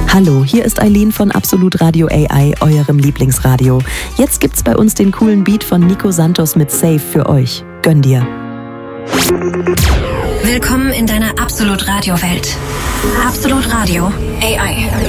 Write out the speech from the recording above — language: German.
Hallo, hier ist Eileen von Absolut Radio AI, eurem Lieblingsradio. Jetzt gibt's bei uns den coolen Beat von Nico Santos mit Safe für euch. Gönn dir. Willkommen in deiner Absolut Radio Welt. Absolut Radio AI.